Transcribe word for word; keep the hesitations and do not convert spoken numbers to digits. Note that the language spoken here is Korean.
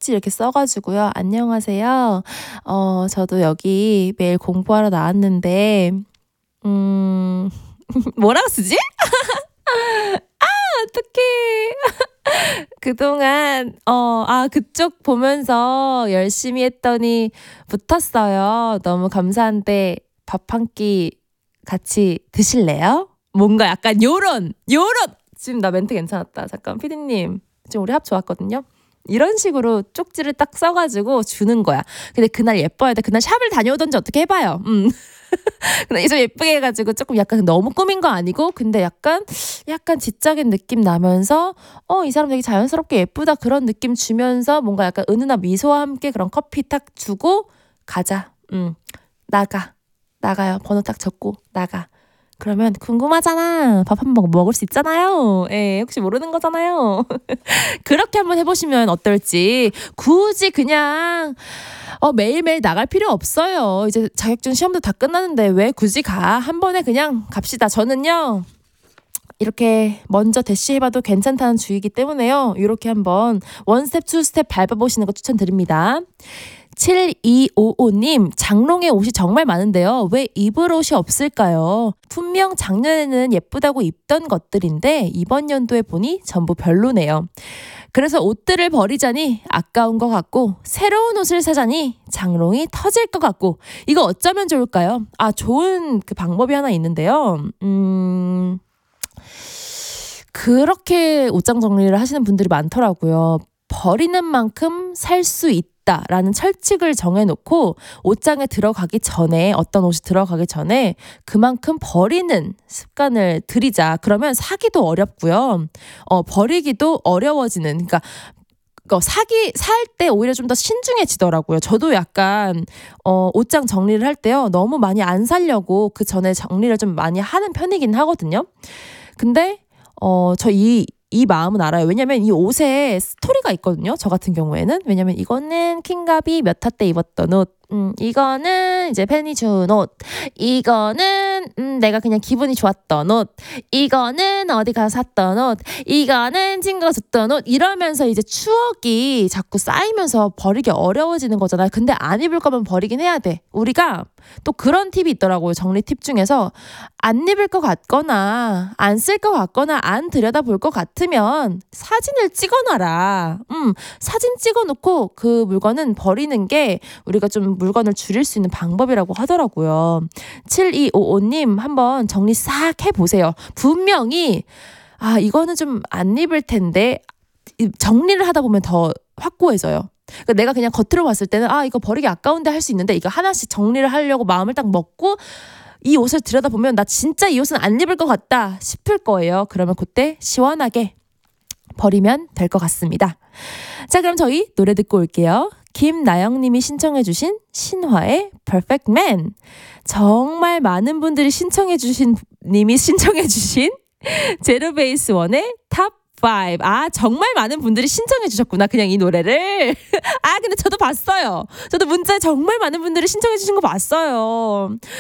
쪽지 이렇게 써가지고요. 안녕하세요. 어, 저도 여기 매일 공부하러 나왔는데, 음, 뭐라고 쓰지? 아, 어떡해. 그동안, 어, 아, 그쪽 보면서 열심히 했더니 붙었어요. 너무 감사한데 밥 한 끼 같이 드실래요? 뭔가 약간 요런, 요런! 지금 나 멘트 괜찮았다. 잠깐, 피디님. 지금 우리 합 좋았거든요. 이런 식으로 쪽지를 딱 써가지고 주는 거야. 근데 그날 예뻐야 돼. 그날 샵을 다녀오던지 어떻게 해봐요. 음. 근데 좀 예쁘게 해가지고 조금 약간 너무 꾸민 거 아니고 근데 약간 약간 지적인 느낌 나면서 어, 이 사람 되게 자연스럽게 예쁘다 그런 느낌 주면서 뭔가 약간 은은한 미소와 함께 그런 커피 딱 주고 가자. 음. 나가. 나가요. 번호 딱 적고 나가. 그러면 궁금하잖아. 밥 한 번 먹을 수 있잖아요. 예, 혹시 모르는 거잖아요. 그렇게 한번 해보시면 어떨지. 굳이 그냥 어, 매일매일 나갈 필요 없어요. 이제 자격증 시험도 다 끝났는데 왜 굳이 가? 한 번에 그냥 갑시다. 저는요. 이렇게 먼저 대시해봐도 괜찮다는 주의이기 때문에요. 이렇게 한번 원스텝, 투스텝 밟아보시는 거 추천드립니다. 칠이오오님, 장롱에 옷이 정말 많은데요. 왜 입을 옷이 없을까요? 분명 작년에는 예쁘다고 입던 것들인데 이번 연도에 보니 전부 별로네요. 그래서 옷들을 버리자니 아까운 것 같고 새로운 옷을 사자니 장롱이 터질 것 같고 이거 어쩌면 좋을까요? 아, 좋은 그 방법이 하나 있는데요. 음... 그렇게 옷장 정리를 하시는 분들이 많더라고요. 버리는 만큼 살 수 있다. 라는 철칙을 정해놓고 옷장에 들어가기 전에 어떤 옷이 들어가기 전에 그만큼 버리는 습관을 들이자. 그러면 사기도 어렵고요. 어, 버리기도 어려워지는. 그러니까 사기 살 때 오히려 좀 더 신중해지더라고요. 저도 약간 어, 옷장 정리를 할 때요. 너무 많이 안 사려고 그 전에 정리를 좀 많이 하는 편이긴 하거든요. 근데 어, 저 이 이 마음은 알아요. 왜냐면 이 옷에 스토리가 있거든요. 저 같은 경우에는. 왜냐면 이거는 킹갑이 몇 화 때 입었던 옷. 음, 이거는 이제 팬이 준 옷. 이거는 음, 내가 그냥 기분이 좋았던 옷. 이거는 어디 가서 샀던 옷. 이거는 친구가 줬던 옷. 이러면서 이제 추억이 자꾸 쌓이면서 버리기 어려워지는 거잖아요. 근데 안 입을 거면 버리긴 해야 돼. 우리가 또 그런 팁이 있더라고요. 정리 팁 중에서 안 입을 것 같거나 안 쓸 것 같거나 안 들여다볼 것 같으면 사진을 찍어놔라. 음, 사진 찍어놓고 그 물건은 버리는 게 우리가 좀 물건을 줄일 수 있는 방법이라고 하더라고요. 칠이오오님 한번 정리 싹 해보세요. 분명히 아, 이거는 좀 안 입을 텐데 정리를 하다 보면 더 확고해져요. 그러니까 내가 그냥 겉으로 봤을 때는 아, 이거 버리기 아까운데 할 수 있는데 이거 하나씩 정리를 하려고 마음을 딱 먹고 이 옷을 들여다보면 나 진짜 이 옷은 안 입을 것 같다 싶을 거예요. 그러면 그때 시원하게 버리면 될 것 같습니다. 자, 그럼 저희 노래 듣고 올게요. 김나영님이 신청해주신 신화의 Perfect Man. 정말 많은 분들이 신청해주신 님이 신청해주신 제로베이스 원의 탑 파이브. 아, 정말 많은 분들이 신청해 주셨구나. 그냥 이 노래를. 아, 근데 저도 봤어요. 저도 문자에 정말 많은 분들이 신청해 주신 거 봤어요.